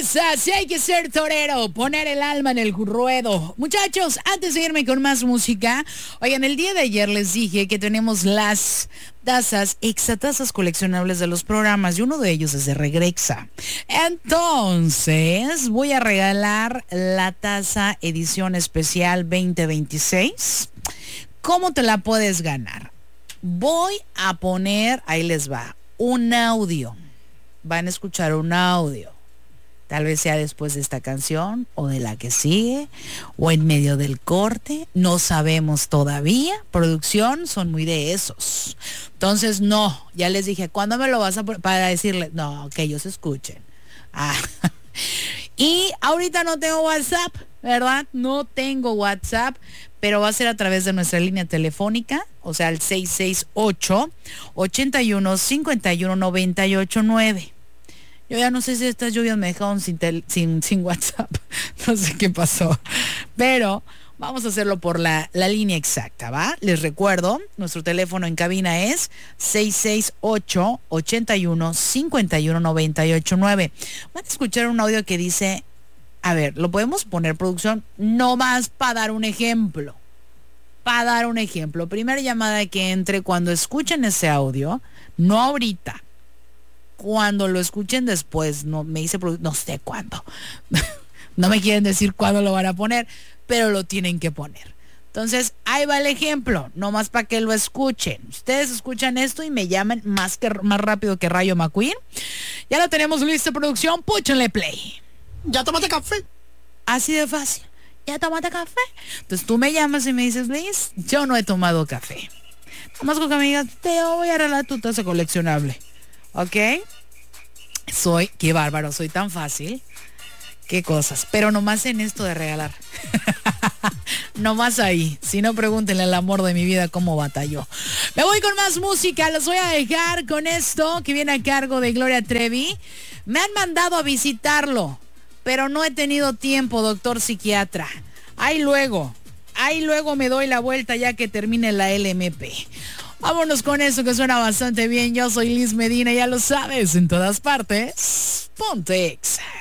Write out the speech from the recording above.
cosa, si hay que ser torero, poner el alma en el ruedo. Muchachos, antes de irme con más música, oigan, el día de ayer les dije que tenemos las tazas, exatazas coleccionables de los programas y uno de ellos es de Regrexa. Entonces, voy a regalar la taza edición especial 2026. ¿Cómo te la puedes ganar? Voy a poner, ahí les va, un audio. Van a escuchar un audio. Tal vez sea después de esta canción o de la que sigue o en medio del corte. No sabemos todavía. Producción son muy de esos. Entonces, no, ya les dije, ¿cuándo me lo vas a poner? Para decirles, no, que ellos escuchen. Y ahorita no tengo WhatsApp, ¿verdad? No tengo WhatsApp, pero va a ser a través de nuestra línea telefónica, o sea, el 668-81-51-98-9. Yo ya no sé si estas lluvias me dejaron sin WhatsApp. No sé qué pasó. Pero vamos a hacerlo por la línea exacta, ¿va? Les recuerdo, nuestro teléfono en cabina es 668-81-51-98-9. Van a escuchar un audio que dice, a ver, ¿lo podemos poner, producción? No más para dar un ejemplo. Para dar un ejemplo. Primera llamada que entre cuando escuchen ese audio, no ahorita. Cuando lo escuchen después, no me dice, no sé cuándo. No me quieren decir cuándo lo van a poner, pero lo tienen que poner. Entonces, ahí va el ejemplo, nomás para que lo escuchen. Ustedes escuchan esto y me llaman más rápido que Rayo McQueen. Ya lo tenemos listo, producción, púchenle play. ¿Ya tomaste café? Así de fácil. ¿Ya tomaste café? Entonces tú me llamas y me dices, Liz, yo no he tomado café. Nomás con que me digas, te voy a regalar tu taza coleccionable. ¿Ok? Qué bárbaro, soy tan fácil. Qué cosas, pero nomás en esto de regalar. Nomás ahí. Si no, pregúntenle al amor de mi vida cómo batalló. Me voy con más música. Los voy a dejar con esto que viene a cargo de Gloria Trevi. Me han mandado a visitarlo, pero no he tenido tiempo, doctor psiquiatra. Ahí luego me doy la vuelta ya que termine la LMP. Vámonos con eso que suena bastante bien. Yo soy Liz Medina, ya lo sabes, en todas partes. Ponte Exa.